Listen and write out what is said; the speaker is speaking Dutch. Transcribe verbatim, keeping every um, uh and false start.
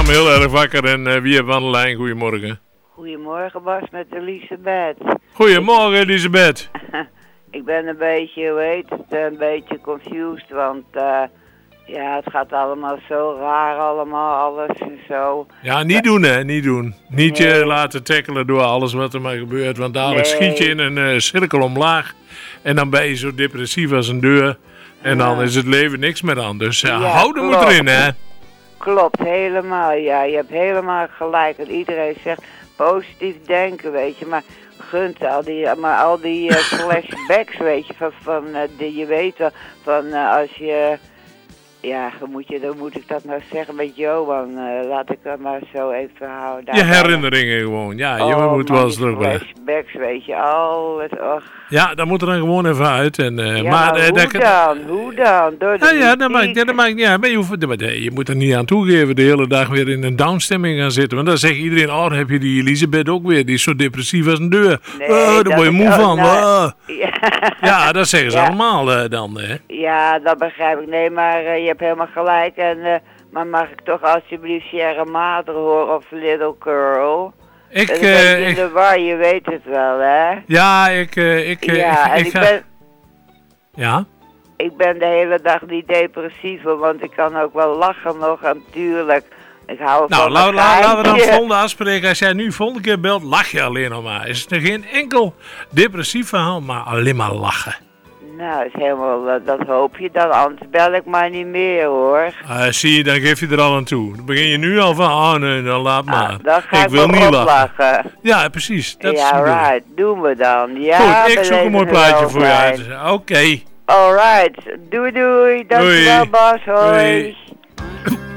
me heel erg wakker en uh, wie heeft aan de lijn? Goedemorgen. Goedemorgen Bas, met Elisabeth. Goedemorgen Elisabeth. Ik ben een beetje, hoe heet het, een beetje confused, want uh, ja, het gaat allemaal zo raar allemaal, alles en zo. Ja, niet doen hè, niet doen. Niet nee. je laten tackelen door alles wat er maar gebeurt, want dadelijk nee. schiet je in een uh, cirkel omlaag en dan ben je zo depressief als een deur en ja. dan is het leven niks meer aan. Dus uh, ja, hou er moet erin hè. Klopt, helemaal, ja. Je hebt helemaal gelijk. En iedereen zegt positief denken, weet je. Maar gunt al die, maar al die uh, flashbacks, weet je. Van, van uh, die, je weet wel, van uh, als je... Ja, hoe moet, je, hoe moet ik dat nou zeggen met Johan? Uh, laat ik dat maar zo even houden. Je herinneringen gewoon, ja. Je oh, moet wel eens terug blijven. Flashbacks, weet je. Al het, och. Ja, dat moet er dan gewoon even uit. En, uh, ja, maar, maar uh, hoe dat, dan? Hoe dan? Door de ja, ja, dat maakt, ja, dat maakt niet uit. Maar je, hoeft, je moet er niet aan toegeven de hele dag weer in een downstemming gaan zitten. Want dan zegt iedereen, oh, dan heb je die Elisabeth ook weer. Die is zo depressief als een deur. Nee, oh, daar word je moe van. Nou, oh. ja. ja, dat zeggen ze ja. allemaal uh, dan. Hè. Ja, dat begrijp ik. Nee, maar uh, je hebt helemaal gelijk. En, uh, maar mag ik toch alsjeblieft Sierra Madre horen of Little Girl? Ik, dat is uh, in ik, de war, je weet het wel, hè? Ja, ik... Uh, ik uh, ja, ik, en ik, ik ga... ben... Ja? Ik ben de hele dag niet depressief, want ik kan ook wel lachen nog, natuurlijk. Ik hou nou, van la, een la, laten we dan geintje. volgende afspreken. Als jij nu volgende keer belt, lach je alleen nog maar. Is er geen enkel depressief verhaal, maar alleen maar lachen. Nou, is helemaal, uh, dat hoop je dan, anders bel ik maar niet meer, hoor. Uh, zie je, dan geef je er al aan toe. Dan begin je nu al van, oh nee, dan laat maar. Ah, dan ga ik, ik wil niet lachen. lachen. Ja, precies. Dat ja, is right. Doen we dan. Ja, goed, ik zoek een mooi plaatje voor je uit. Oké. Okay. Alright. Doei doei. Dankjewel Bas. Hoi. Doei.